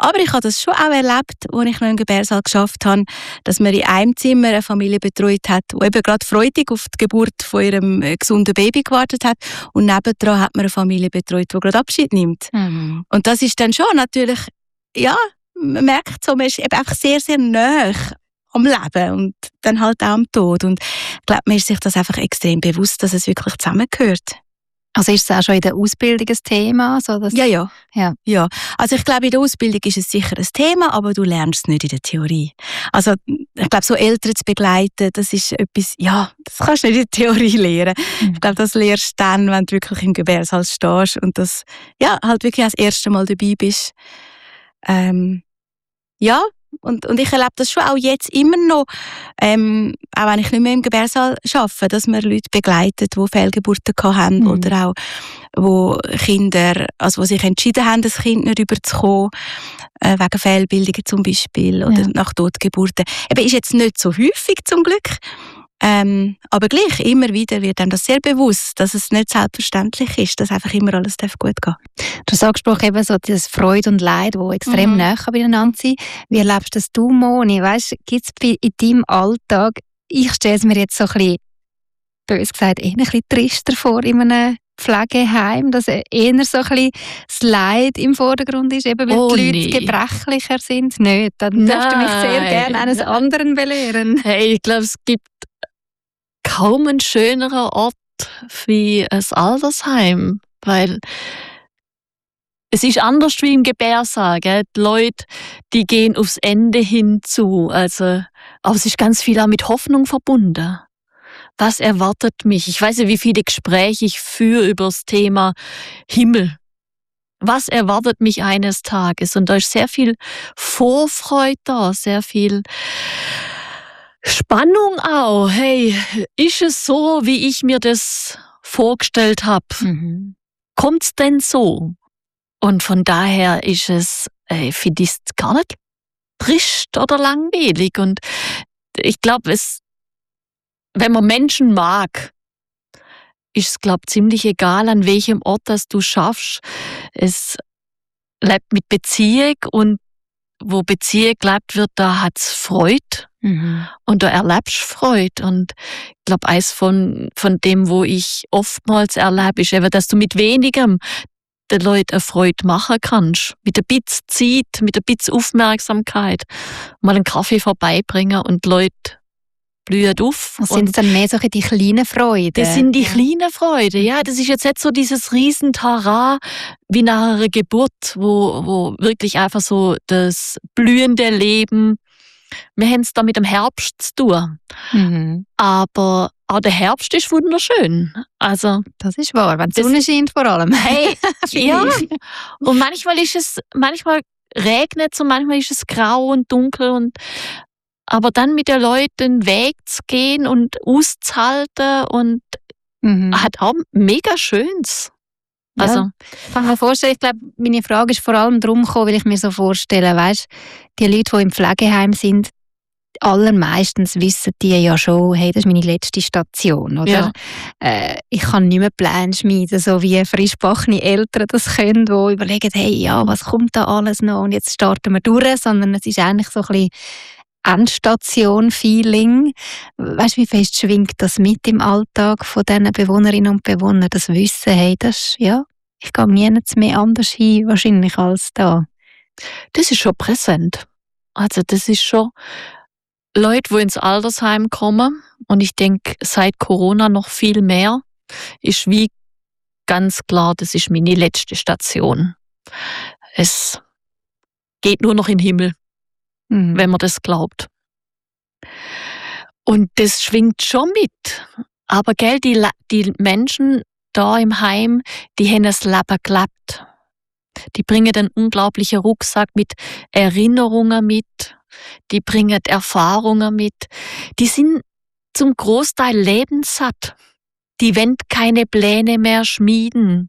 Aber ich habe das schon auch erlebt, als ich noch im Gebärsaal geschafft habe, dass man in einem Zimmer eine Familie betreut hat, die eben gerade freudig auf die Geburt von ihrem gesunden Baby gewartet hat. Und nebendran hat man eine Familie betreut, die gerade Abschied nimmt. Mhm. Und das ist dann schon natürlich, ja, man merkt so, man ist eben einfach sehr, sehr nahe am Leben und dann halt auch am Tod. Und ich glaube, man ist sich das einfach extrem bewusst, dass es wirklich zusammengehört. Also ist es auch schon in der Ausbildung ein Thema? So dass Ja. Ja. Also ich glaube, in der Ausbildung ist es sicher ein Thema, aber du lernst es nicht in der Theorie. Also ich glaube, so Eltern zu begleiten, das ist etwas, ja, das kannst du nicht in der Theorie lernen. Mhm. Ich glaube, das lernst du dann, wenn du wirklich im Gebärsaal stehst und das, ja, halt wirklich das erste Mal dabei bist. Ja, und ich erlebe das schon auch jetzt immer noch, auch wenn ich nicht mehr im Gebärsaal arbeite, dass wir Leute begleiten, die Fehlgeburten haben oder auch wo Kinder, also wo sich entschieden haben, das Kind nicht überzukommen, wegen Fehlbildungen zum Beispiel oder nach Totgeburten. Eben ist jetzt nicht so häufig zum Glück, aber gleich, immer wieder wird einem das sehr bewusst, dass es nicht selbstverständlich ist, dass einfach immer alles gut gehen darf. Du hast angesprochen, eben so das Freude und Leid, die extrem nah beieinander sind. Wie erlebst das du, Moni? Weißt, gibt es in deinem Alltag, ich stelle es mir jetzt so ein bisschen, bös gesagt, eher ein bisschen trister vor in einem Pflegeheim, dass eher so ein bisschen das Leid im Vordergrund ist, eben weil die Leute gebrechlicher sind. Nicht, dann darfst du mich sehr gerne eines anderen belehren. Hey, ich glaube, es gibt kaum ein schönerer Ort wie ein Altersheim, weil es ist anders wie im Gebärsaal, gell? Die Leute, die gehen aufs Ende hinzu, also, aber es ist ganz viel auch mit Hoffnung verbunden. Was erwartet mich? Ich weiß ja, wie viele Gespräche ich führe über das Thema Himmel. Was erwartet mich eines Tages? Und da ist sehr viel Vorfreude da, sehr viel Spannung auch. Hey, ist es so, wie ich mir das vorgestellt habe? Kommt's denn so? Und von daher ist es, finde ich es gar nicht trist oder langweilig. Und ich glaube, wenn man Menschen mag, ist es, glaube ich, ziemlich egal, an welchem Ort das du schaffst. Es lebt mit Beziehung und wo Beziehung gelebt wird, da hat's Freude. Und da erlebst du Freude. Und ich glaube, eins von dem, wo ich oftmals erlebe, ist eben, dass du mit wenigem den Leuten eine Freude machen kannst. Mit ein bisschen Zeit, mit ein bisschen Aufmerksamkeit. Mal einen Kaffee vorbeibringen und die Leute blühen auf. Was sind dann mehr so die kleinen Freuden? Das sind die kleinen Freuden, ja. Das ist jetzt nicht so dieses Riesentara wie nach einer Geburt, wo wirklich einfach so das blühende Leben. Wir haben es da mit dem Herbst zu tun. Aber auch der Herbst ist wunderschön. Also, das ist wahr, wenn die Sonne scheint vor allem. Hey, ja. Und manchmal regnet es und manchmal ist es grau und dunkel. Aber dann mit den Leuten den Weg zu gehen und auszuhalten und hat auch mega Schönes. Also, ich kann mir vorstellen, ich glaube, meine Frage ist vor allem darum gekommen, weil ich mir so vorstelle, weißt, die Leute, die im Pflegeheim sind, allermeistens wissen die ja schon, hey, das ist meine letzte Station, oder? Ja. Ich kann nicht mehr Pläne schmieden, so wie frischgebackene Eltern das können, die überlegen, hey, ja, was kommt da alles noch und jetzt starten wir durch, sondern es ist eigentlich so ein bisschen Endstation-Feeling. Weißt du, wie fest schwingt das mit im Alltag von diesen Bewohnerinnen und Bewohnern, das Wissen, hey, das, ja, ich gehe nirgends mehr anders hin, wahrscheinlich, als da. Das ist schon präsent. Also das ist schon Leute, die ins Altersheim kommen, und ich denke, seit Corona noch viel mehr, ist wie ganz klar, das ist meine letzte Station. Es geht nur noch in den Himmel, wenn man das glaubt. Und das schwingt schon mit. Aber gell, die Menschen da im Heim, die haben das Leben gelebt. Die bringen einen unglaublichen Rucksack mit Erinnerungen mit. Die bringen Erfahrungen mit. Die sind zum Großteil lebenssatt. Die wollen keine Pläne mehr schmieden.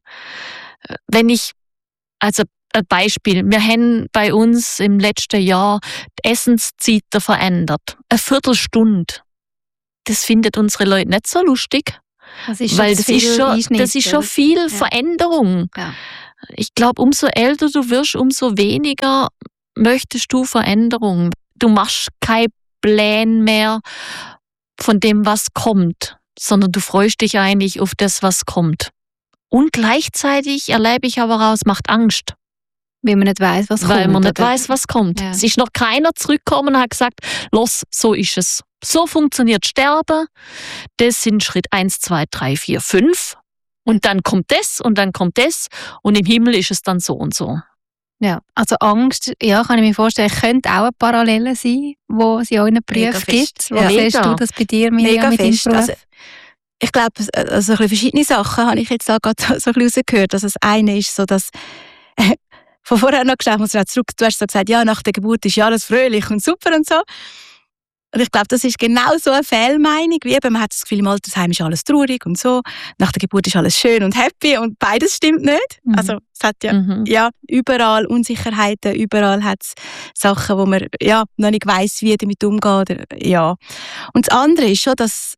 Also ein Beispiel, wir haben bei uns im letzten Jahr die Essenszeiten verändert. Eine Viertelstunde. Das findet unsere Leute nicht so lustig. Das ist schon viel Veränderung. Ja. Ich glaube, umso älter du wirst, umso weniger möchtest du Veränderung. Du machst keine Pläne mehr von dem, was kommt, sondern du freust dich eigentlich auf das, was kommt. Und gleichzeitig erlebe ich aber auch, es macht Angst. Weil man nicht weiss, was kommt. Weil man nicht weiss, was kommt. Ja. Es ist noch keiner zurückgekommen und hat gesagt, los, so ist es. So funktioniert Sterben. Das sind Schritt 1, 2, 3, 4, 5. Und dann kommt das und dann kommt das. Und im Himmel ist es dann so und so. Ja, also Angst, ja, kann ich mir vorstellen, könnte auch eine Parallele sein, wo es in euren Berufen gibt. Wie siehst du das bei dir, Mirjam, mit deinem Beruf? Also, ich glaube, also verschiedene Sachen habe ich jetzt da gerade so ein bisschen rausgehört. Also das eine ist so, dass von vorher noch gesagt, muss ich zurück, du hast so gesagt, ja, nach der Geburt ist ja alles fröhlich und super und so. Und ich glaube, das ist genau so eine Fehlmeinung, wie eben, man hat das Gefühl, im Altersheim ist alles traurig und so, nach der Geburt ist alles schön und happy und beides stimmt nicht. Also es hat ja überall Unsicherheiten, überall hat es Sachen, wo man ja noch nicht weiss, wie damit umgehen oder ja. Und das andere ist schon, dass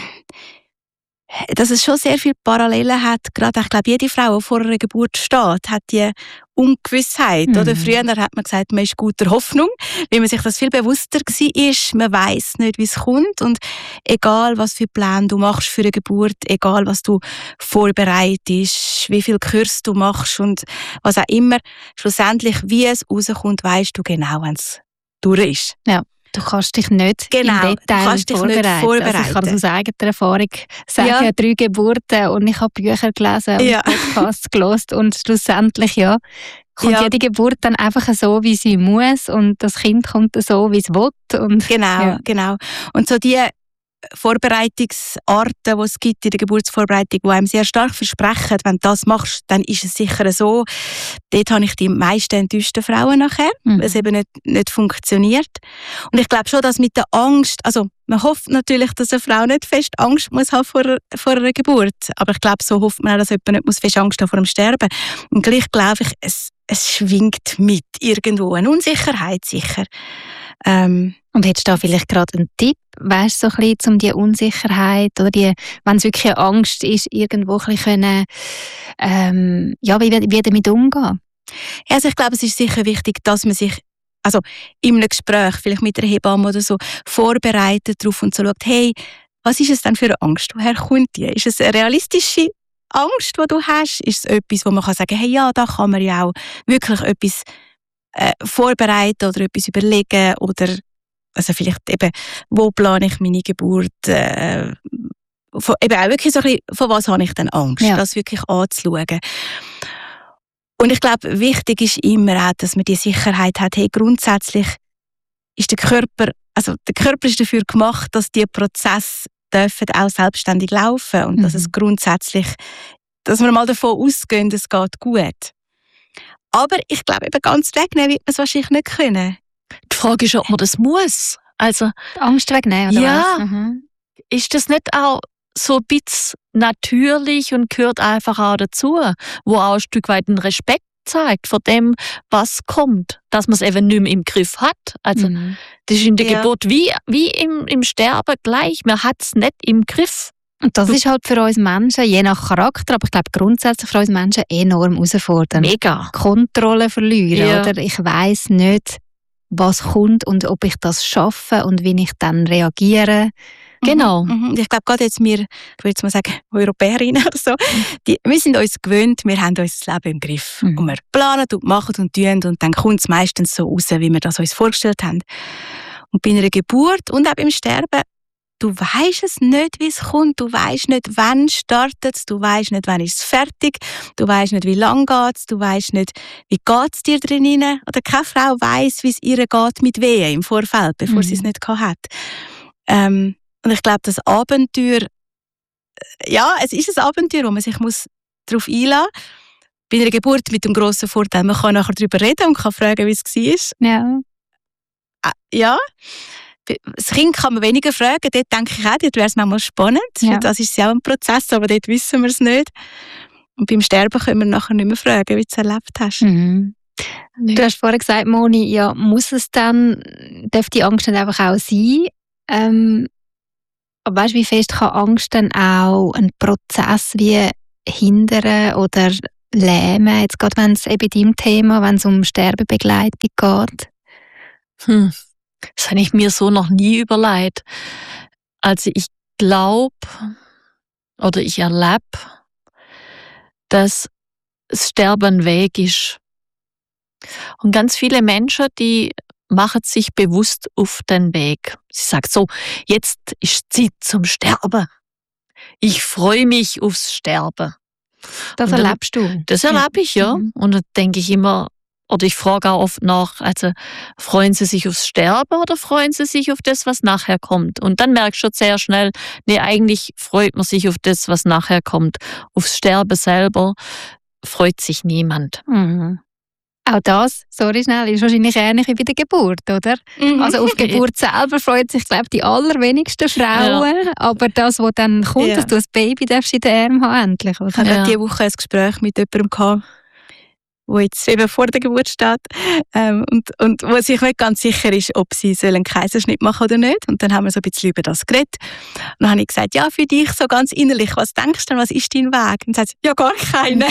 es schon sehr viele Parallelen hat. Gerade, ich glaube, jede Frau, die vor einer Geburt steht, hat die Ungewissheit. Oder? Früher hat man gesagt, man ist guter Hoffnung, weil man sich das viel bewusster war. Man weiss nicht, wie es kommt. Und egal, was für Pläne du machst für eine Geburt, egal, was du vorbereitest, wie viel Kurs du machst und was auch immer, schlussendlich, wie es rauskommt, weisst du genau, wenn es durch ist. Ja. Du kannst dich nicht im Detail vorbereiten. Also ich kann das aus eigener Erfahrung sagen, 3 Geburten und ich habe Bücher gelesen und Podcasts gehört und schlussendlich kommt jede Geburt dann einfach so, wie sie muss und das Kind kommt so, wie es will. Und, genau. Und so die Vorbereitungsarten, die es gibt in der Geburtsvorbereitung, die einem sehr stark versprechen, wenn du das machst, dann ist es sicher so. Dort habe ich die meisten enttäuschten Frauen nachher, weil es eben nicht funktioniert. Und ich glaube schon, dass mit der Angst, also man hofft natürlich, dass eine Frau nicht fest Angst muss haben vor einer Geburt, aber ich glaube, so hofft man auch, dass jemand nicht fest Angst haben vor dem Sterben. Und gleich glaube ich, es schwingt mit irgendwo eine Unsicherheit sicher. Und hättest du da vielleicht gerade einen Tipp, weißt du, so ein bisschen, um die Unsicherheit oder wenn es wirklich eine Angst ist, irgendwo ein bisschen wie damit umgehen? Ja, also ich glaube, es ist sicher wichtig, dass man sich also in einem Gespräch, vielleicht mit einer Hebamme oder so, vorbereitet darauf und so schaut, hey, was ist es denn für eine Angst? Woher kommt die? Ist es eine realistische Angst, die du hast? Ist es etwas, wo man kann sagen, hey, ja, da kann man ja auch wirklich etwas vorbereiten oder etwas überlegen oder also vielleicht eben, wo plane ich meine Geburt, eben auch wirklich so ein bisschen, von was habe ich denn Angst, das wirklich anzuschauen. Und ich glaube, wichtig ist immer auch, dass man die Sicherheit hat, hey, grundsätzlich ist der Körper ist dafür gemacht, dass die Prozesse dürfen auch selbstständig laufen und dass es grundsätzlich, dass wir mal davon ausgehen, es geht gut. Aber ich glaube, eben ganz wegnehmen wird man es wahrscheinlich nicht können. Die Frage ist, ob man das muss. Also, die Angst wegnehmen, oder was? Ist das nicht auch so ein bisschen natürlich und gehört einfach auch dazu, wo auch ein Stück weit einen Respekt zeigt vor dem, was kommt, dass man es eben nicht mehr im Griff hat. Also, das ist in der Geburt wie im Sterben gleich. Man hat es nicht im Griff. Und das ist halt für uns Menschen, je nach Charakter, aber ich glaube grundsätzlich für uns Menschen enorm herausfordernd. Mega. Kontrolle verlieren, oder? Ich weiss nicht, was kommt und ob ich das schaffe und wie ich dann reagiere. Genau. Ich glaube, gerade jetzt wir, ich würde jetzt mal sagen, Europäerinnen oder so, wir sind uns gewöhnt, wir haben unser Leben im Griff. Und wir planen und machen und tun und dann kommt es meistens so raus, wie wir das uns vorgestellt haben. Und bei einer Geburt und auch beim Sterben, du weisst es nicht, wie es kommt. Du weisst nicht, wann startet es. Du weisst nicht, wann ist es fertig. Du weisst nicht, wie lang geht es. Du weisst nicht, wie geht es dir drinnen. Oder keine Frau weiss, wie es ihr geht mit Wehen im Vorfeld, bevor sie es nicht hat. Und ich glaube, das Abenteuer, es ist ein Abenteuer, wo man sich darauf einlassen muss. Bei einer Geburt mit dem grossen Vorteil, man kann nachher darüber reden und kann fragen, wie es war. Ja. Das Kind kann man weniger fragen, dort denke ich auch, dort wäre es manchmal spannend. Ja. Das ist ja auch ein Prozess, aber dort wissen wir es nicht. Und beim Sterben können wir nachher nicht mehr fragen, wie du es erlebt hast. Du hast vorhin gesagt, Moni, muss es dann, darf die Angst dann einfach auch sein? Aber weißt du, wie fest kann Angst dann auch einen Prozess wie hindern oder lähmen, jetzt gerade wenn es eben deinem Thema, wenn es um Sterbebegleitung geht? Das habe ich mir so noch nie überlegt. Also ich glaube oder ich erlebe, dass das Sterben ein Weg ist. Und ganz viele Menschen, die machen sich bewusst auf den Weg. Sie sagen so, jetzt ist Zeit zum Sterben. Ich freue mich aufs Sterben. Das Und dann- erlebst du? Das erlebe ich, ja. Mhm. Und dann denke ich immer, oder ich frage auch oft nach, also freuen Sie sich aufs Sterben oder freuen Sie sich auf das, was nachher kommt? Und dann merkst du sehr schnell, nee, eigentlich freut man sich auf das, was nachher kommt. Aufs Sterben selber freut sich niemand. Mhm. Auch das, sorry schnell, ist wahrscheinlich ähnlich wie bei der Geburt, oder? Also auf die Geburt selber freut sich, glaube ich, die allerwenigsten Frauen. Ja. Aber das, was dann kommt, dass du ein Baby darfst in den Armen haben, endlich. Ich hatte diese Woche ein Gespräch mit jemandem gehabt, wo jetzt eben vor der Geburt steht und wo sich nicht ganz sicher ist, ob sie einen Kaiserschnitt machen oder nicht. Und dann haben wir so ein bisschen über das geredet. Und dann habe ich gesagt, ja, für dich so ganz innerlich, was denkst du denn, was ist dein Weg? Und sie sagt, ja, gar keinen.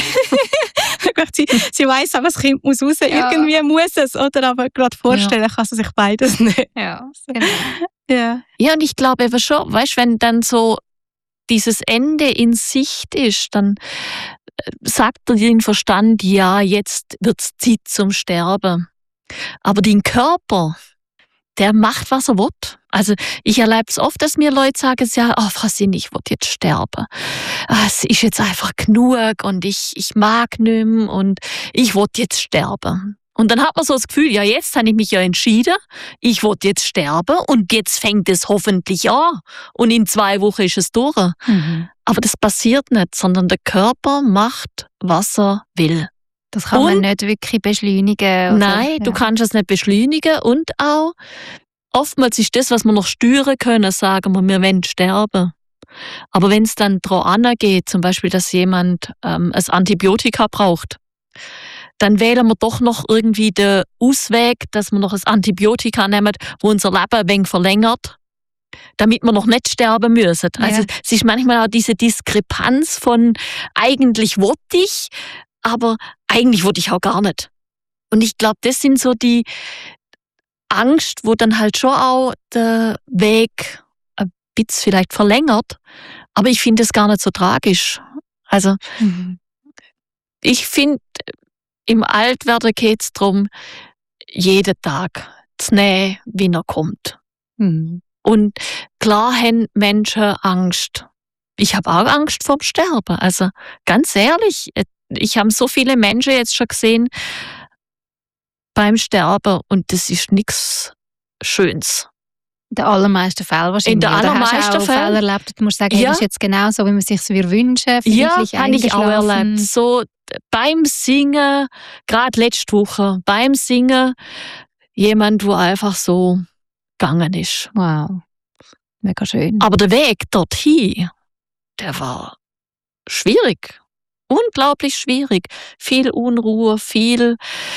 sie weiss aber, das Kind muss raus, irgendwie muss es, oder? Aber gerade vorstellen kann sie sich beides nicht. Ja, genau. Ja, und ich glaube eben schon, weißt, wenn dann so dieses Ende in Sicht ist, dann sagt dein Verstand, ja, jetzt wird's Zeit zum Sterben. Aber dein Körper, der macht, was er will. Also ich erlebe es oft, dass mir Leute sagen, ja, Frau Sinn, ich will jetzt sterben. Es ist jetzt einfach genug und ich mag nicht mehr und ich will jetzt sterben. Und dann hat man so das Gefühl, ja, jetzt habe ich mich ja entschieden, ich will jetzt sterben und jetzt fängt es hoffentlich an und in 2 Wochen ist es durch. Mhm. Aber das passiert nicht, sondern der Körper macht, was er will. Das kann man nicht wirklich beschleunigen. Oder? Nein, du kannst es nicht beschleunigen und auch oftmals ist das, was wir noch steuern können, sagen wir wollen sterben. Aber wenn es dann daran angeht, zum Beispiel, dass jemand ein Antibiotika braucht, dann wählen wir doch noch irgendwie den Ausweg, dass wir noch ein Antibiotika nehmen, wo unser Leben ein wenig verlängert, damit wir noch nicht sterben müssen. Ja. Also es ist manchmal auch diese Diskrepanz von eigentlich wollte ich, aber eigentlich wollte ich auch gar nicht. Und ich glaube, das sind so die Angst, wo dann halt schon auch der Weg ein bisschen vielleicht verlängert, aber ich finde es gar nicht so tragisch. Also ich finde, im Altwerden geht es darum, jeden Tag zu nehmen, wie er kommt. Mhm. Und klar haben Menschen Angst. Ich habe auch Angst vorm Sterben. Also ganz ehrlich, ich habe so viele Menschen jetzt schon gesehen beim Sterben und das ist nichts Schönes. In den allermeisten Fällen wahrscheinlich. In den allermeisten Fällen erlebt. Du musst sagen, das ist jetzt genau so, wie man es sich wünschen. Ja, habe ich auch erlebt. So beim Singen, gerade letzte Woche, beim Singen, jemand, der einfach so gegangen ist. Wow, mega schön. Aber der Weg dorthin, der war schwierig. Unglaublich schwierig. Viel Unruhe, viel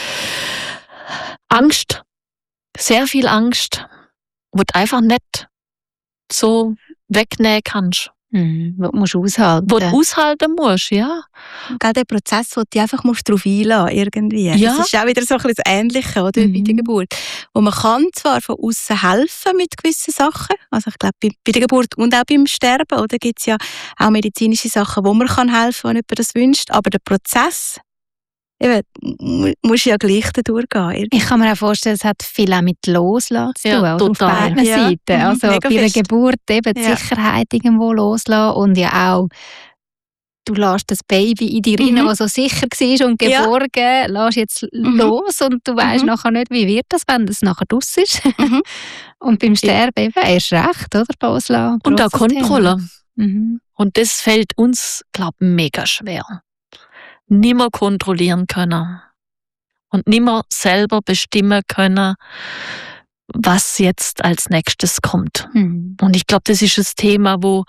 Angst. Sehr viel Angst, wo du einfach nicht so wegnehmen kannst. Wo du musst aushalten. Wo du aushalten musst, ja. Gerade der Prozess, wo du einfach darauf einlassen irgendwie. Ja. Das ist auch wieder so ein bisschen das Ähnliche, oder, bei der Geburt. Wo man kann zwar von außen helfen mit gewissen Sachen, also ich glaube, bei der Geburt und auch beim Sterben, oder, gibt es ja auch medizinische Sachen, wo man kann helfen, wenn jemand das wünscht, aber der Prozess, eben, musst ja gleich durchgehen. Irgendwie. Ich kann mir auch vorstellen, es hat viel auch mit Loslassen zu tun, Ja, auf beiden Seiten. Also bei der Geburt eben die Sicherheit irgendwo loslassen und ja auch, du lässt das Baby in dir rein, das so sicher war und geborgen, lässt jetzt los und du weißt nachher nicht, wie wird das, wenn das nachher draus ist. Und beim Sterben eben erst recht, oder? Loslassen. Und auch Kontrolle. Und das fällt uns, glaube ich, mega schwer. Nimmer kontrollieren können und nimmer selber bestimmen können, was jetzt als nächstes kommt. Und ich glaube, das ist ein Thema, wo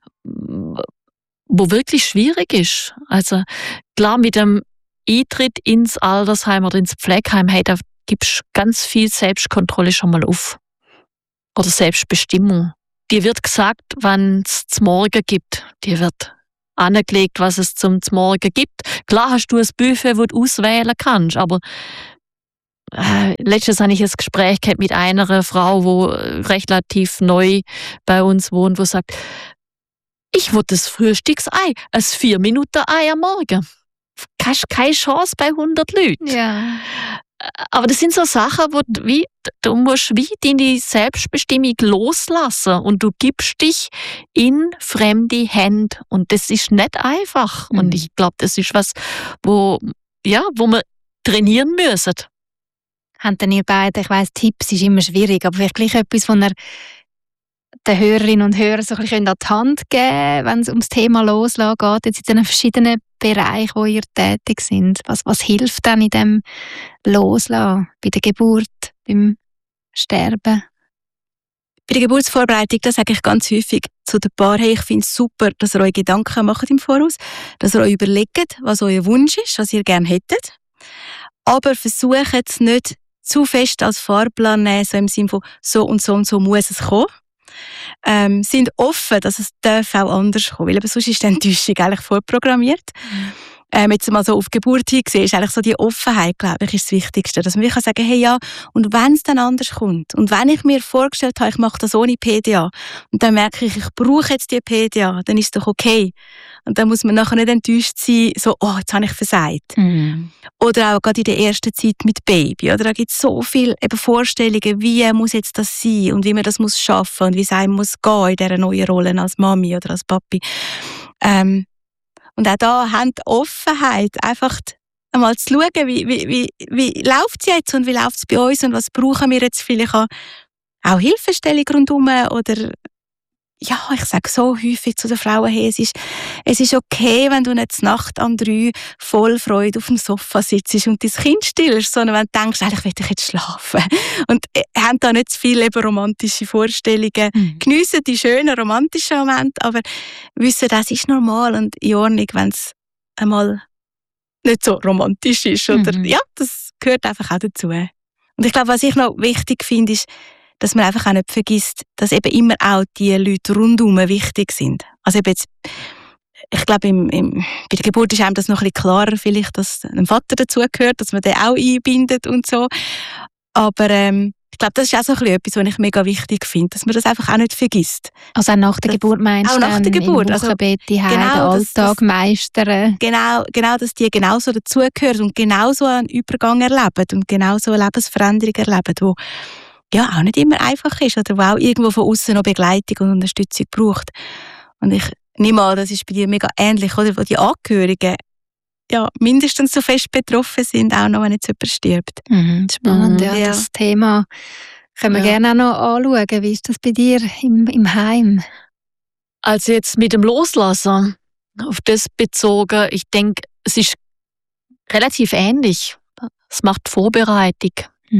wirklich schwierig ist. Also klar, mit dem Eintritt ins Altersheim oder ins Pflegeheim, hey, da gibst ganz viel Selbstkontrolle schon mal auf. Oder Selbstbestimmung. Dir wird gesagt, wann es zum Morgen gibt. Dir wird angelegt, was es zum Morgen gibt. Klar hast du ein Buffet, das du auswählen kannst, aber letztens hatte ich ein Gespräch gehabt mit einer Frau, die relativ neu bei uns wohnt, die sagt, ich will das Frühstücksei, ein 4-Minuten-Ei am Morgen. Hast keine Chance bei 100 Leuten. Ja. Aber das sind so Sachen, wo du musst wie deine Selbstbestimmung loslassen und du gibst dich in fremde Hände und das ist nicht einfach. Und ich glaube, das ist was, wo wir trainieren müssen. Habt ihr beide, ich weiss, Tipps ist immer schwierig, aber vielleicht gleich etwas, von den Hörerinnen und Hörern so ein bisschen an die Hand geben, wenn es ums Thema Loslassen geht, jetzt in den verschiedenen Bereichen, wo ihr tätig sind. Was hilft dann in dem Loslassen? Bei der Geburt, beim Sterben? Bei der Geburtsvorbereitung, das sage ich ganz häufig zu den Paaren, hey, ich finde es super, dass ihr euch Gedanken macht im Voraus, dass ihr euch überlegt, was euer Wunsch ist, was ihr gerne hättet. Aber versucht es nicht zu fest als Fahrplan nehmen, so im Sinne von so und so muss es kommen. Sind offen, dass es darf auch anders kommen, weil sonst ist die Enttäuschung eigentlich vorprogrammiert. Jetzt mal so auf die Geburt hingesehen, ist eigentlich so die Offenheit, glaube ich, ist das Wichtigste. Dass man wirklich sagen kann, hey ja, und wenn es dann anders kommt, und wenn ich mir vorgestellt habe, ich mache das ohne PDA, und dann merke ich brauche jetzt die PDA, dann ist es doch okay. Und dann muss man nachher nicht enttäuscht sein, so, oh, jetzt habe ich versagt. Oder auch gerade in der ersten Zeit mit Baby. Oder da gibt es so viele Vorstellungen, wie muss jetzt das sein und wie man das muss schaffen und wie es einem muss gehen in dieser neuen Rolle als Mami oder als Papi. Und auch da haben die Offenheit, einfach einmal zu schauen, wie läuft es jetzt und wie läuft es bei uns und was brauchen wir jetzt vielleicht auch Hilfestellung rundherum oder ja, ich sage so häufig zu den Frauen, hey, es ist okay, wenn du nicht Nacht um 3 voll Freude auf dem Sofa sitzt und dein Kind stillst, sondern wenn du denkst, eigentlich will ich jetzt schlafen. Und haben da nicht zu viele romantische Vorstellungen. Geniessen die schönen romantischen Momente, aber wissen, das ist normal und in Ordnung, wenn es einmal nicht so romantisch ist. Oder, ja, das gehört einfach auch dazu. Und ich glaube, was ich noch wichtig finde, ist, dass man einfach auch nicht vergisst, dass eben immer auch die Leute rundherum wichtig sind. Also eben jetzt, ich glaube, bei der Geburt ist einem das noch ein bisschen klarer, vielleicht, dass ein Vater dazugehört, dass man den auch einbindet und so. Aber ich glaube, das ist auch so ein bisschen etwas, was ich mega wichtig finde, dass man das einfach auch nicht vergisst. Also auch nach der Geburt meinst du? Auch nach der Geburt. Also Wochenbett, den Alltag meistern. Genau, dass die genauso dazugehören und genauso einen Übergang erleben und genauso eine Lebensveränderung erleben, wo ja auch nicht immer einfach ist oder wo auch irgendwo von außen noch Begleitung und Unterstützung braucht. Und ich nehme an, das ist bei dir mega ähnlich, oder? Wo die Angehörigen ja mindestens so fest betroffen sind, auch noch, wenn jetzt jemand stirbt. Spannend, ja. Das Thema können wir gerne auch noch anschauen. Wie ist das bei dir im Heim? Also jetzt mit dem Loslassen, auf das bezogen, ich denke, es ist relativ ähnlich. Es macht Vorbereitung.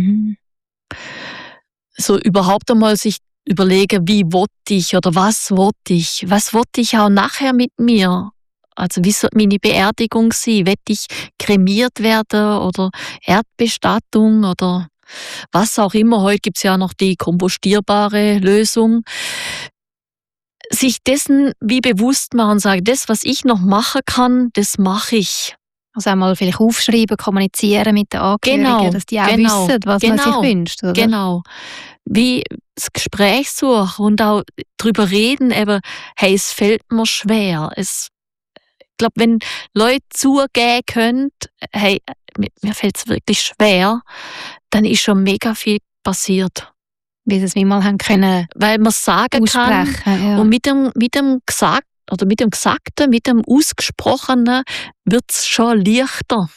So überhaupt einmal sich überlegen, wie wollte ich oder was wollte ich auch nachher mit mir? Also wie soll meine Beerdigung sein? Will ich kremiert werden oder Erdbestattung oder was auch immer? Heute gibt es ja noch die kompostierbare Lösung. Sich dessen wie bewusst machen und sagen, das, was ich noch machen kann, das mache ich. Also einmal vielleicht aufschreiben, kommunizieren mit den Angehörigen, dass die auch wissen, was man sich wünscht. Oder? Genau. Wie das Gespräch suchen und auch darüber reden, eben, hey, es fällt mir schwer. Ich glaube, wenn Leute zugeben können, hey, mir fällt es wirklich schwer, dann ist schon mega viel passiert. Wie sie es mal haben können. Weil man sagen kann, ja. Und mit dem Gesagten, mit dem Ausgesprochenen wird es schon leichter.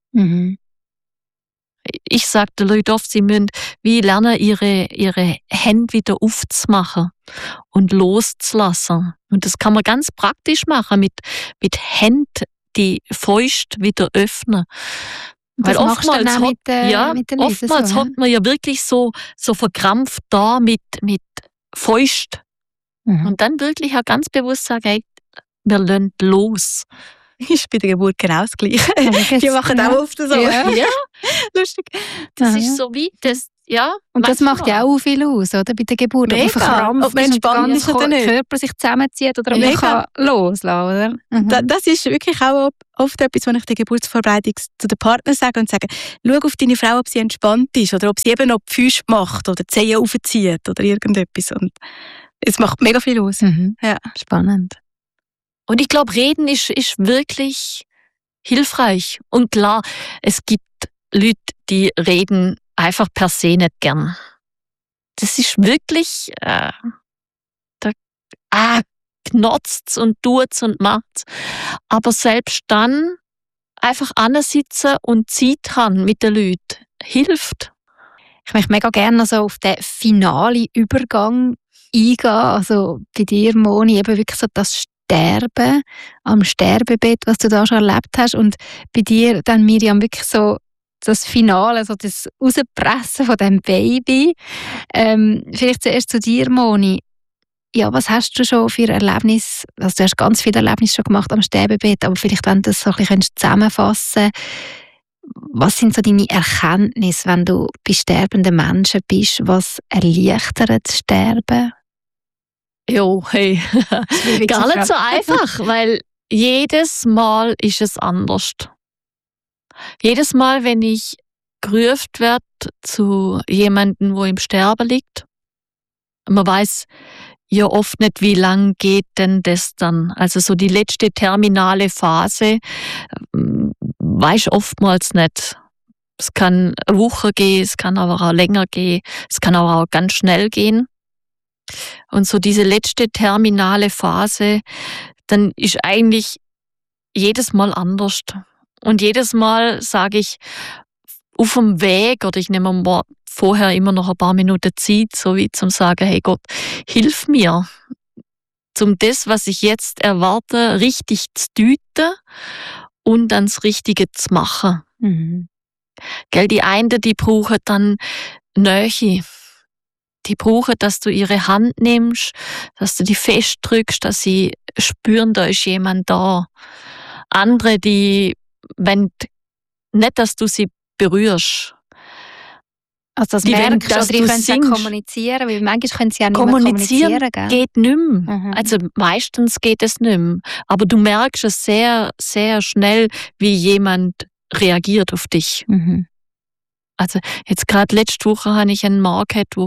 Ich sage den Leuten oft, sie müssen wie lernen, ihre Hände wieder aufzumachen und loszulassen. Und das kann man ganz praktisch machen, mit Händen die Fäuste wieder öffnen. Weil oftmals hat man ja wirklich so verkrampft da mit Fäusten. Und dann wirklich auch ganz bewusst sagen, hey, wir lassen los. Ist bei der Geburt genau das Gleiche. Die machen auch oft so. Ja. Lustig. Das ist so wie, Ja. Und das macht ja auch viel aus, oder? Bei der Geburt. Mega. Ob man verkrampft Ob man entspannt ist oder nicht. Körper sich zusammenzieht oder ob man kann loslassen, oder? Mhm. Das ist wirklich auch oft etwas, was ich der Geburtsvorbereitung zu den Partnern sage und sage, schau auf deine Frau, ob sie entspannt ist oder ob sie eben noch die Füße macht oder die Zehen aufzieht oder irgendetwas. Und es macht mega viel aus. Mhm. Ja. Spannend. Und ich glaube, Reden ist wirklich hilfreich. Und klar, es gibt Leute, die reden einfach per se nicht gern. Das ist wirklich, knotzt's und tut's und macht's. Aber selbst dann einfach ansitzen und Zeit haben mit den Leuten hilft. Ich möchte mega gerne also auf den finalen Übergang eingehen. Also bei dir, Moni, eben wirklich so das Sterben am Sterbebett, was du da schon erlebt hast. Und bei dir dann, Miriam, wirklich so das Finale, so das Rauspressen von diesem Baby. Vielleicht zuerst zu dir, Moni. Ja, was hast du schon für Erlebnisse? Also du hast ganz viele Erlebnisse schon gemacht am Sterbebett, aber vielleicht, wenn du das so ein bisschen zusammenfassen könntest, was sind so deine Erkenntnisse, wenn du bei sterbenden Menschen bist? Was erleichtert das Sterben? Jo, hey, gar nicht so einfach, weil jedes Mal ist es anders. Jedes Mal, wenn ich gerufen werde zu jemandem, wo im Sterben liegt, man weiß ja oft nicht, wie lang geht denn das dann. Also so die letzte terminale Phase weiß oftmals nicht. Es kann eine Woche gehen, es kann aber auch länger gehen, es kann aber auch ganz schnell gehen. Und so diese letzte terminale Phase, dann ist eigentlich jedes Mal anders. Und jedes Mal sage ich auf dem Weg, oder ich nehme mir vorher immer noch ein paar Minuten Zeit, so wie zum sagen, hey Gott, hilf mir, um das, was ich jetzt erwarte, richtig zu deuten und dann das Richtige zu machen. Mhm. Gell, die einen, die brauchen dann Nähe. Die brauchen, dass du ihre Hand nimmst, dass du die festdrückst, dass sie spüren, da ist jemand da. Andere, die wollen nicht, dass du sie berührst. Also das Die merkst wollen, du, dass oder die du können es ja singst. kommunizieren, weil manchmal können sie ja nicht mehr kommunizieren. Gell? Geht nicht mehr. Mhm. Also meistens geht es nicht mehr. Aber du merkst es sehr, sehr schnell, wie jemand reagiert auf dich. Mhm. Also jetzt gerade letzte Woche habe ich einen Mann gehabt,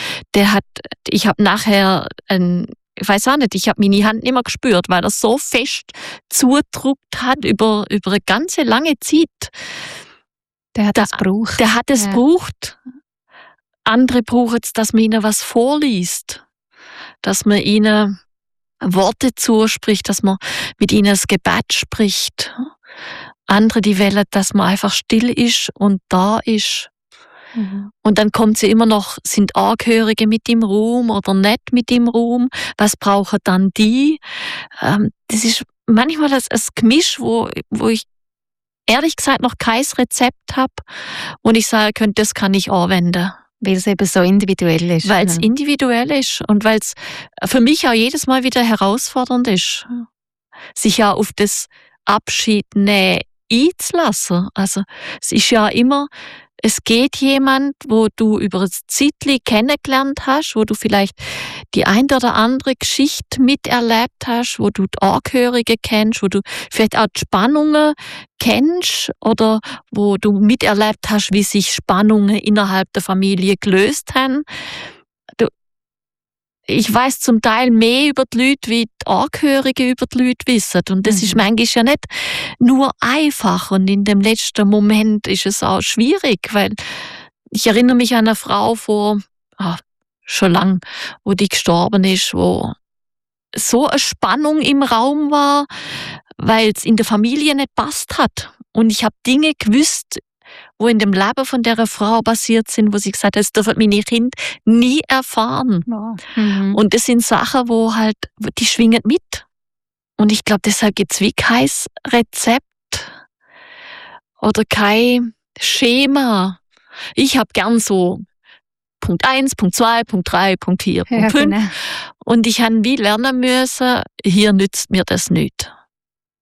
ich habe nachher ich weiß auch nicht, ich habe meine Hand nicht mehr gespürt, weil er so fest zugedrückt hat über eine ganze lange Zeit. Der hat es gebraucht. Der hat es gebraucht. Andere brauchen es, dass man ihnen was vorliest, dass man ihnen Worte zuspricht, dass man mit ihnen das Gebet spricht. Andere, die wollen, dass man einfach still ist und da ist. Mhm. Und dann kommt sie immer noch, sind Angehörige mit im Raum oder nicht mit im Raum? Was brauchen dann die? Das ist manchmal ein Gemisch, wo ich ehrlich gesagt noch kein Rezept habe und ich sagen könnte, das kann ich anwenden. Weil es eben so individuell ist. Weil es individuell ist und weil es für mich auch jedes Mal wieder herausfordernd ist, sich ja auf das Abschied nehmen einzulassen. Also es ist ja immer, es geht jemand, wo du über ein Zeitchen kennengelernt hast, wo du vielleicht die ein oder andere Geschichte miterlebt hast, wo du die Angehörigen kennst, wo du vielleicht auch die Spannungen kennst oder wo du miterlebt hast, wie sich Spannungen innerhalb der Familie gelöst haben. Ich weiss zum Teil mehr über die Leute, wie die Angehörigen über die Leute wissen. Und das ist manchmal ja nicht nur einfach. Und in dem letzten Moment ist es auch schwierig, weil ich erinnere mich an eine Frau schon lang, wo die gestorben ist, wo so eine Spannung im Raum war, weil es in der Familie nicht passt hat. Und ich habe Dinge gewusst, wo in dem Leben von der Frau passiert sind, wo sie gesagt hat, das dürfen meine Kinder nie erfahren. Oh. Mhm. Und das sind Sachen, die schwingen mit. Und ich glaube, deshalb gibt es wie kein Rezept oder kein Schema. Ich habe gern so Punkt 1, Punkt 2, Punkt 3, Punkt 4, Punkt 5. Genau. Und ich habe wie lernen müssen, hier nützt mir das nicht.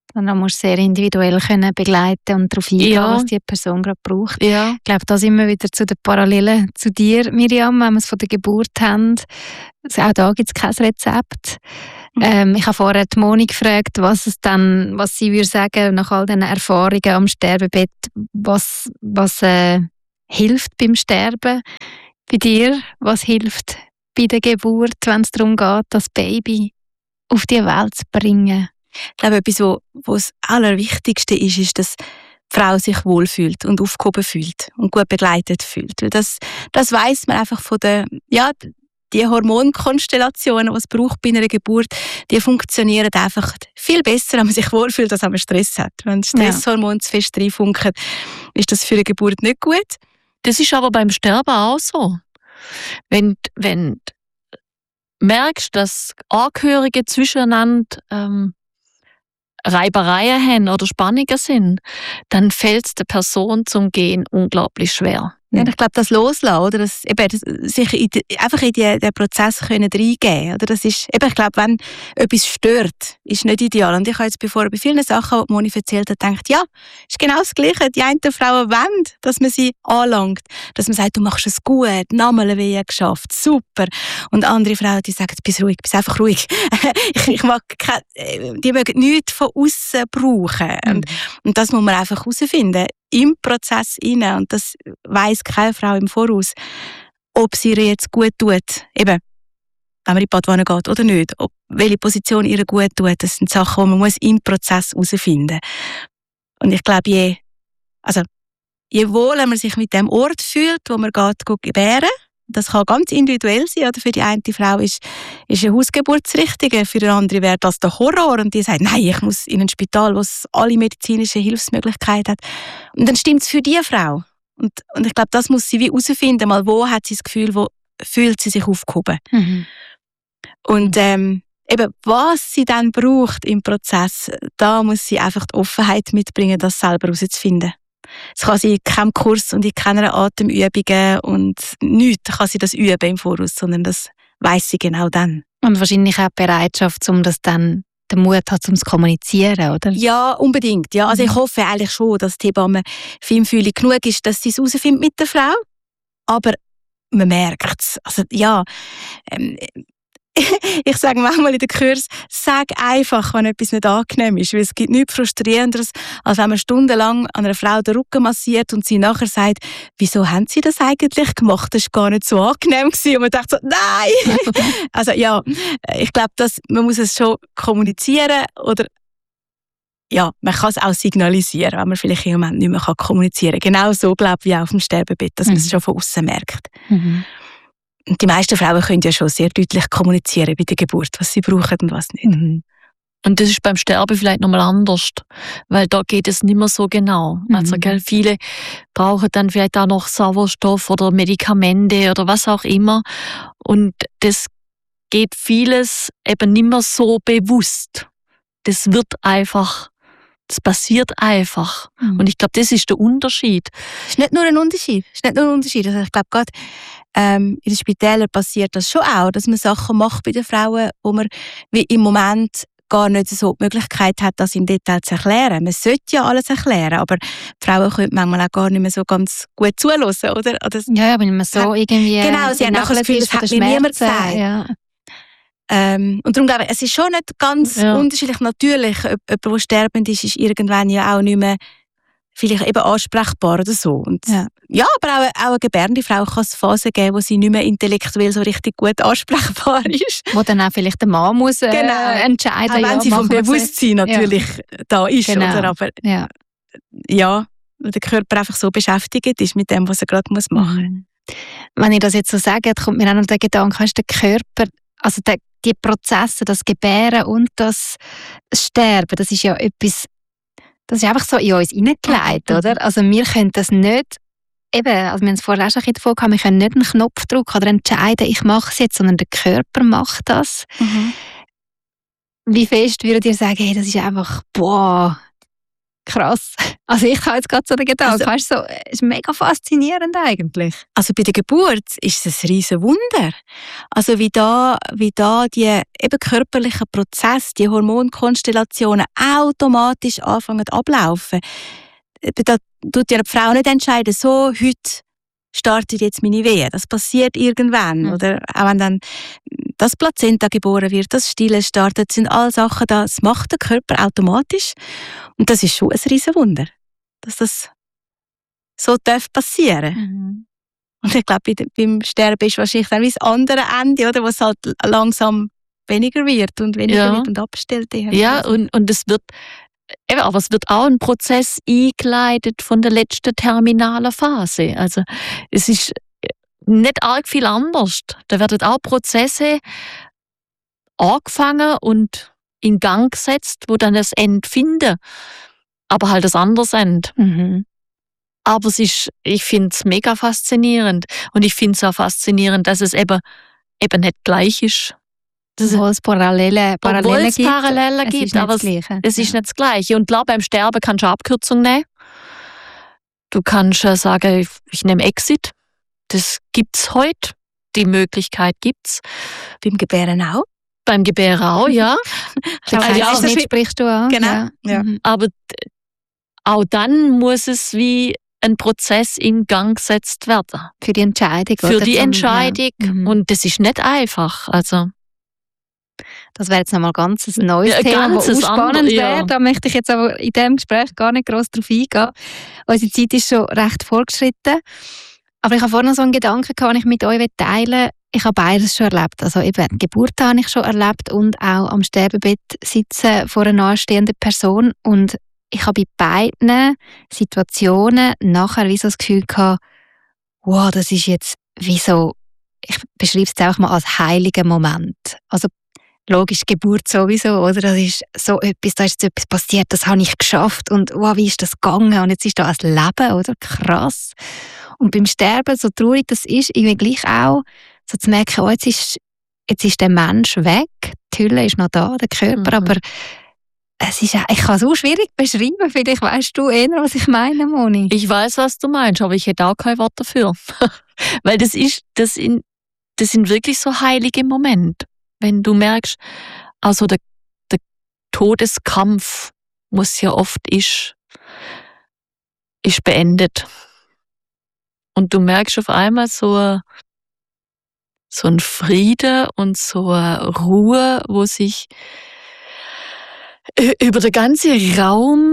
Dann musst du sehr individuell können begleiten und darauf eingehen, was die Person gerade braucht. Ja. Ich glaube, da sind wir wieder zu den Parallelen zu dir, Miriam, wenn wir es von der Geburt haben. Also auch da gibt es kein Rezept. Ich habe vorher die Moni gefragt, was sie würde sagen, nach all diesen Erfahrungen am Sterbebett, was hilft beim Sterben bei dir? Was hilft bei der Geburt, wenn es darum geht, das Baby auf die Welt zu bringen? Ich glaube, etwas, was das Allerwichtigste ist, dass die Frau sich wohlfühlt und aufgehoben fühlt und gut begleitet fühlt. Weil das weiss man einfach von die Hormonkonstellationen, die es braucht bei einer Geburt, die funktionieren einfach viel besser, wenn man sich wohlfühlt, als wenn man Stress hat. Wenn Stresshormone zu fest reinfunken, ist das für eine Geburt nicht gut. Das ist aber beim Sterben auch so. Wenn du merkst, dass Angehörige zwischeneinander Reibereien haben oder Spannungen sind, dann fällt es der Person zum Gehen unglaublich schwer. Ja, ich glaube, das Loslassen, oder? Sich einfach in den Prozess reingeben können. Oder? Das ist, ich glaube, wenn etwas stört, ist nicht ideal. Und ich habe jetzt bei vielen Sachen, die Moni erzählt hat, gedacht, ja, ist genau das Gleiche. Die einen Frauen wollen, dass man sie anlangt. Dass man sagt, du machst es gut, Namelwehen geschafft, super. Und andere Frauen, die sagen, bist einfach ruhig. ich mag die mögen nichts von außen brauchen. Und das muss man einfach herausfinden. Im Prozess rein, und das weiss keine Frau im Voraus, ob sie ihr jetzt gut tut, eben, wenn man in die Badwanne geht oder nicht, welche Position ihr gut tut, das sind Sachen, die man im Prozess herausfinden muss. Und ich glaube, je wohler man sich mit dem Ort fühlt, wo man geht gebären, das kann ganz individuell sein. Oder für die eine Frau ist eine Hausgeburt das Richtige, für die andere wäre das der Horror. Und die sagt, nein, ich muss in ein Spital, wo es alle medizinischen Hilfsmöglichkeiten hat. Und dann stimmt es für diese Frau. Und ich glaube, das muss sie wie herausfinden, mal wo hat sie das Gefühl, wo fühlt sie sich aufgehoben. Und eben, was sie dann braucht im Prozess, da muss sie einfach die Offenheit mitbringen, das selber herauszufinden. Es kann sie in keinem Kurs und in keiner Atemübungen und nichts kann sie das üben im Voraus, sondern das weiss sie genau dann. Und wahrscheinlich auch die Bereitschaft, um das dann den Mut hat, um zu kommunizieren, oder? Ja, unbedingt. Ja. Also ich hoffe eigentlich schon, dass die Hebamme feinfühlig genug ist, dass sie es herausfindet mit der Frau. Aber man merkt es. Also ja, ich sage manchmal in den Kurs, sag einfach, wenn etwas nicht angenehm ist, weil es gibt nichts Frustrierenderes, als wenn man stundenlang an einer Frau den Rücken massiert und sie nachher sagt, wieso haben Sie das eigentlich gemacht? Das war gar nicht so angenehm gewesen. Und man denkt so, nein! Also ja, ich glaube, man muss es schon kommunizieren oder ja, man kann es auch signalisieren, wenn man vielleicht im Moment nicht mehr kommunizieren kann. Genau so, glaube ich, wie auch auf dem Sterbebett, dass man es schon von außen merkt. Und die meisten Frauen können ja schon sehr deutlich kommunizieren bei der Geburt, was sie brauchen und was nicht. Und das ist beim Sterben vielleicht nochmal anders, weil da geht es nicht mehr so genau. Also viele brauchen dann vielleicht auch noch Sauerstoff oder Medikamente oder was auch immer. Und das geht vieles eben nicht mehr so bewusst. Das passiert einfach. Und ich glaube, das ist der Unterschied. Es ist nicht nur ein Unterschied. Also ich glaube, gerade in den Spitälern passiert das schon auch, dass man Sachen macht bei den Frauen, wo man wie im Moment gar nicht so die Möglichkeit hat, das im Detail zu erklären. Man sollte ja alles erklären, aber die Frauen können manchmal auch gar nicht mehr so ganz gut zuhören, oder? Ja, wenn man so irgendwie... Genau, sie haben nachher das Gefühl, das hat mir niemand gesagt. Ja. Und darum glaube ich, es ist schon nicht ganz unterschiedlich. Natürlich, jemand, der sterbend ist irgendwann ja auch nicht mehr vielleicht eben ansprechbar oder so. Und ja, aber auch eine gebärende Frau kann es Phasen geben, wo sie nicht mehr intellektuell so richtig gut ansprechbar ist. Wo dann auch vielleicht der Mann muss entscheiden. Auch wenn sie vom Bewusstsein natürlich da ist. Genau. Oder? Aber weil der Körper einfach so beschäftigt ist mit dem, was er gerade machen muss. Wenn ich das jetzt so sage, kommt mir auch noch der Gedanke, der Körper, also die Prozesse, das Gebären und das Sterben, das ist ja etwas, das ist einfach so in uns hineingelegt, oder? Also wir können das nicht, eben, also wir haben es vorher auch schon davon gehabt, wir können nicht einen Knopf drücken oder entscheiden, ich mache es jetzt, sondern der Körper macht das. Wie fest würdet ihr sagen, hey, das ist einfach, krass. Also ich habe jetzt gerade so den Gedanken, weißt du, so, ist mega faszinierend eigentlich. Also bei der Geburt ist es ein riesen Wunder. Also wie da die eben körperlichen Prozesse, die Hormonkonstellationen automatisch anfangen ablaufen. Da tut ja die Frau nicht entscheiden, so, heute startet jetzt meine Wehe. Das passiert irgendwann. Oder auch wenn dann das Plazenta geboren wird, das Stillen startet, sind all Sachen, das macht der Körper automatisch. Und das ist schon ein riesen Wunder, dass das so passieren darf. Und ich glaube, beim Sterben ist wahrscheinlich dann wie das andere Ende, oder, wo es halt langsam weniger wird und weniger wird und abstellt. Ja, und es wird, aber es wird auch ein Prozess eingeleitet von der letzten terminalen Phase. Also es ist nicht arg viel anders. Da werden auch Prozesse angefangen und in Gang gesetzt, wo dann das Ende finden. Aber halt das andere Ende. Aber ich finde es mega faszinierend. Und ich finde es auch faszinierend, dass es eben nicht gleich ist. Obwohl es Parallelen gibt, aber es ist nicht das Gleiche. Und klar, beim Sterben kannst du Abkürzung nehmen. Du kannst sagen, ich nehme Exit. Das gibt's heute. Die Möglichkeit gibt's. Beim Gebären auch. Beim Gebären auch, ja. Das sprichst du an. Genau. Ja. Aber auch dann muss es wie ein Prozess in Gang gesetzt werden. Für die Entscheidung. Für die Entscheidung. Ja. Und das ist nicht einfach. Also das wäre jetzt nochmal ganz ein neues Thema, das auch spannend wäre. Da möchte ich jetzt aber in diesem Gespräch gar nicht gross drauf eingehen. Unsere Zeit ist schon recht fortgeschritten. Aber ich habe vorhin noch so einen Gedanken, den ich mit euch teilen will. Ich habe beides schon erlebt. Also eben die Geburt habe ich schon erlebt und auch am Sterbebett sitzen vor einer nahestehenden Person. Und ich habe bei beiden Situationen nachher wie so das Gefühl gehabt, wow, das ist jetzt wie so, ich beschreibe es jetzt einfach mal als heiliger Moment. Also logisch, Geburt sowieso, oder? Das ist so etwas, da ist jetzt etwas passiert, das habe ich geschafft und wow, wie ist das gegangen? Und jetzt ist da ein Leben, oder? Krass. Und beim Sterben, so traurig das ist, irgendwie gleich auch, so zu merken, oh, jetzt ist der Mensch weg, die Hülle ist noch da, der Körper, aber es ist, ich kann es auch schwierig beschreiben, vielleicht weißt du eher, was ich meine, Moni. Ich weiß, was du meinst, aber ich hätte auch kein Wort dafür. Weil das sind wirklich so heilige Momente. Wenn du merkst, also der Todeskampf, was ja oft ist beendet. Und du merkst auf einmal so ein Friede und so eine Ruhe, wo sich über den ganzen Raum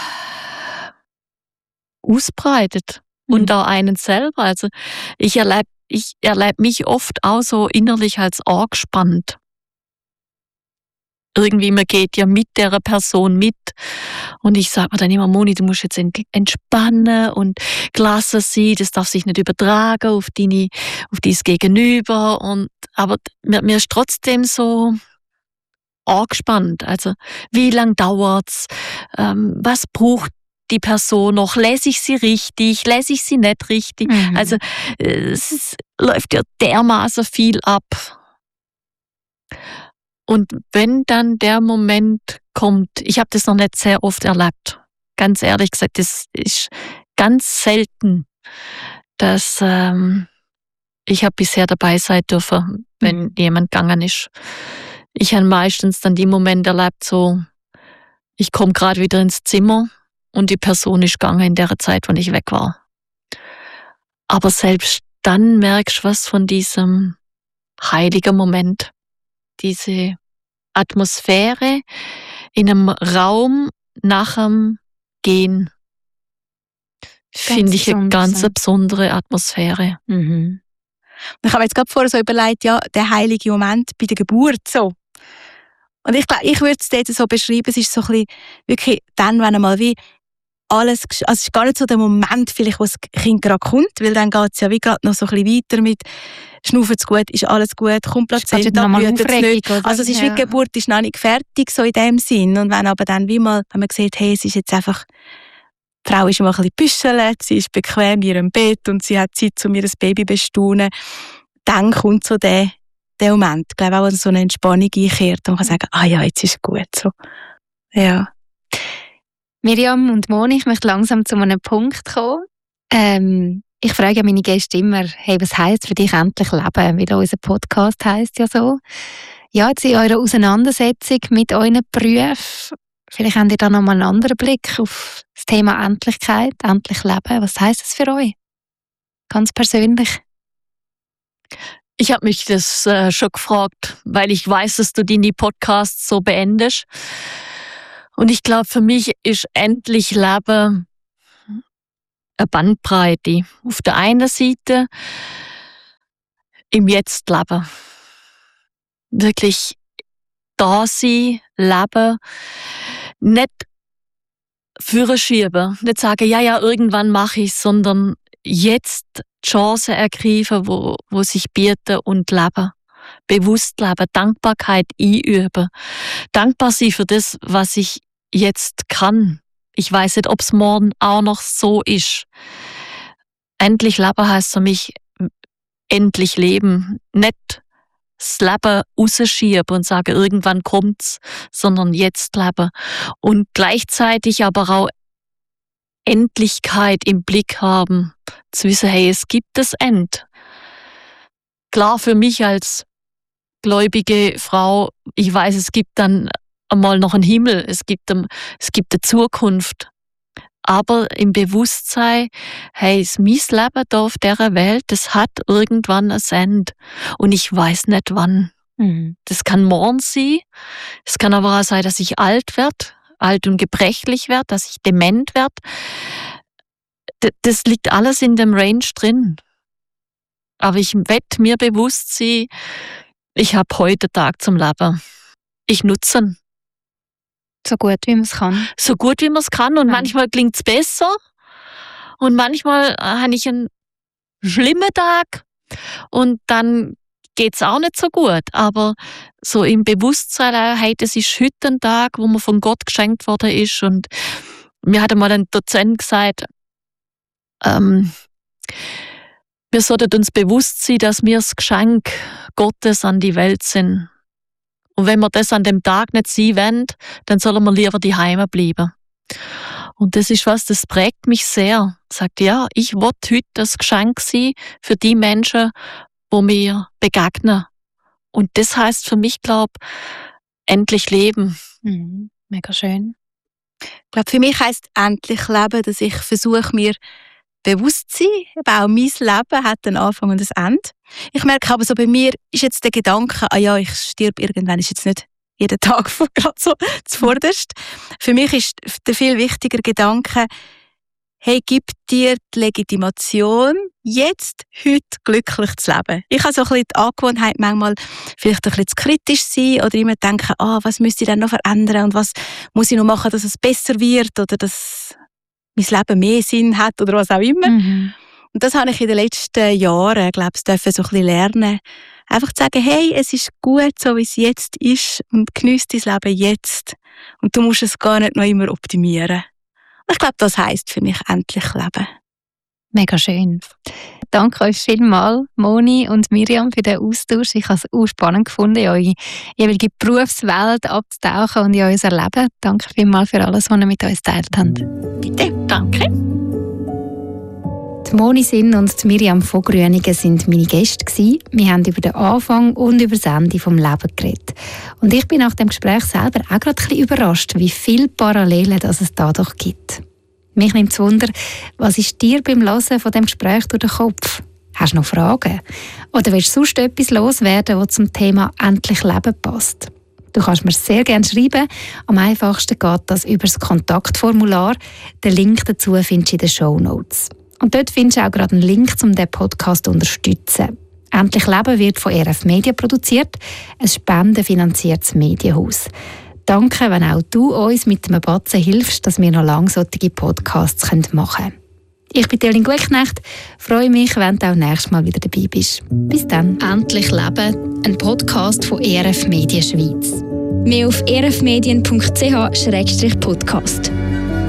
ausbreitet. Und auch einen selber. Also ich erlebe mich oft auch so innerlich als angespannt. Irgendwie, man geht ja mit der Person mit. Und ich sage mir dann immer, Moni, du musst jetzt entspannen und gelassen sein, das darf sich nicht übertragen auf dein Gegenüber. Aber mir ist trotzdem so angespannt. Also, wie lang dauert's? Was braucht die Person noch? Lese ich sie richtig? Lese ich sie nicht richtig? Also es läuft ja dermaßen viel ab. Und wenn dann der Moment kommt, ich habe das noch nicht sehr oft erlebt, ganz ehrlich gesagt, das ist ganz selten, dass ich habe bisher dabei sein dürfen, wenn jemand gegangen ist. Ich habe meistens dann die Momente erlebt, so ich komme gerade wieder ins Zimmer und die Person ist gegangen in der Zeit, wo ich weg war. Aber selbst dann merkst du was von diesem heiligen Moment. Diese Atmosphäre in einem Raum nach dem Gehen finde ich eine ganz besondere Atmosphäre. Ich habe jetzt gerade vorher so überlegt, ja, der heilige Moment bei der Geburt so. Und ich glaube, ich würde es dort so beschreiben, es ist so ein bisschen wirklich dann, wenn einmal wie alles, also es ist gar nicht so der Moment vielleicht, wo das Kind gerade kommt, weil dann geht es ja wie gerade noch so ein bisschen weiter mit schnaufen es gut, ist alles gut, kommt Plazenta, blüht es nicht. Also es ist wie die Geburt ist noch nicht fertig, so in dem Sinn. Und wenn aber dann wie mal, wenn man sieht, hey, es ist jetzt einfach, die Frau ist mal ein bisschen büschelt, sie ist bequem in ihrem Bett und sie hat Zeit, um ihr Baby zu bestaunen, dann kommt so der Moment, ich glaube auch, dass so eine Entspannung einkehrt und man kann sagen, ah ja, jetzt ist es gut. So. Ja. Miriam und Moni, ich möchte langsam zu einem Punkt kommen. Ich frage meine Gäste immer, hey, was heisst für dich endlich leben? Weil unser Podcast heisst ja so. Ja, jetzt in eurer Auseinandersetzung mit euren Berufen, vielleicht habt ihr da nochmal einen anderen Blick auf das Thema Endlichkeit, endlich leben. Was heisst das für euch? Ganz persönlich. Ich habe mich das schon gefragt, weil ich weiß, dass du deine Podcasts so beendest. Und ich glaube, für mich ist endlich Leben eine Bandbreite. Auf der einen Seite im Jetzt leben. Wirklich da sein, leben. Nicht vorschieben. Nicht sagen, ja, irgendwann mache ich es, sondern jetzt die Chancen ergreifen, wo sich bieten und leben. Bewusst leben, Dankbarkeit einüben. Dankbar sein für das, was ich jetzt kann. Ich weiß nicht, ob es morgen auch noch so ist. Endlich leben heisst für mich endlich leben. Nicht das Leben rausschieben und sagen, irgendwann kommt's, sondern jetzt leben. Und gleichzeitig aber auch Endlichkeit im Blick haben. Zu wissen, hey, es gibt das End. Klar, für mich als gläubige Frau, ich weiß, es gibt dann einmal noch einen Himmel, es gibt eine Zukunft. Aber im Bewusstsein, hey, mein Leben hier auf dieser Welt, das hat irgendwann ein Ende. Und ich weiß nicht wann. Das kann morgen sein. Es kann aber auch sein, dass ich alt werde, alt und gebrechlich werde, dass ich dement werde. Das liegt alles in dem Range drin. Aber ich werde mir bewusst sein, ich habe heute Tag zum Leben. Ich nutze ihn. So gut, wie man es kann. So gut, wie man es kann. Und manchmal klingt es besser. Und manchmal habe ich einen schlimmen Tag. Und dann geht es auch nicht so gut. Aber so im Bewusstsein, hey, das ist heute ein Tag, wo mir von Gott geschenkt worden ist. Und mir hat einmal ein Dozent gesagt, wir sollten uns bewusst sein, dass wir das Geschenk Gottes an die Welt sind. Und wenn wir das an dem Tag nicht sein wollen, dann sollen wir lieber daheim bleiben. Und das ist was, das prägt mich sehr. Sagt, ja, ich will heute das Geschenk sein für die Menschen, die mir begegnen. Und das heisst für mich, glaube ich, endlich leben. Mega schön. Ich glaube, für mich heisst endlich leben, dass ich versuche, mir bewusst zu sein. Auch mein Leben hat einen Anfang und ein Ende. Ich merke aber so, bei mir ist jetzt der Gedanke, ich sterbe irgendwann, ist jetzt nicht jeden Tag gerade so zuvorderst. Für mich ist der viel wichtiger Gedanke, hey, gib dir die Legitimation, jetzt, heute glücklich zu leben. Ich habe so ein bisschen die Angewohnheit, manchmal vielleicht ein bisschen zu kritisch sein oder immer denken, was müsste ich denn noch verändern und was muss ich noch machen, dass es besser wird oder dass mein Leben mehr Sinn hat oder was auch immer. Und das habe ich in den letzten Jahren, glaube ich, so ein bisschen lernen. Einfach zu sagen, hey, es ist gut, so wie es jetzt ist und geniess dein Leben jetzt. Und du musst es gar nicht noch immer optimieren. Und ich glaube, das heisst für mich endlich leben. Mega schön. Danke euch vielmals, Moni und Miriam, für den Austausch. Ich habe es auch spannend gefunden, in eure jeweilige Berufswelt abzutauchen und in unser Leben. Danke vielmals für alles, was ihr mit uns geteilt habt. Bitte, danke. Die Moni Sinn und die Miriam von Grüningen sind meine Gäste gewesen. Wir haben über den Anfang und über das Ende vom Leben geredet. Und ich bin nach dem Gespräch selber auch gerade ein bisschen überrascht, wie viele Parallelen es da doch gibt. Mich nimmt es Wunder, was ist dir beim Hören von dem Gespräch durch den Kopf? Hast du noch Fragen? Oder willst du sonst etwas loswerden, was zum Thema «Endlich Leben» passt? Du kannst mir sehr gerne schreiben. Am einfachsten geht das über das Kontaktformular. Den Link dazu findest du in den Shownotes. Und dort findest du auch gerade einen Link, um diesen Podcast zu unterstützen. «Endlich Leben» wird von RF Media produziert, ein spendenfinanziertes Medienhaus. Danke, wenn auch du uns mit einem Batzen hilfst, dass wir noch lange solche Podcasts machen können. Ich bin Evelyn Gutknecht, freue mich, wenn du auch nächstes Mal wieder dabei bist. Bis dann. «Endlich Leben», ein Podcast von RF Medien Schweiz. Mehr auf rfmedien.ch/podcast.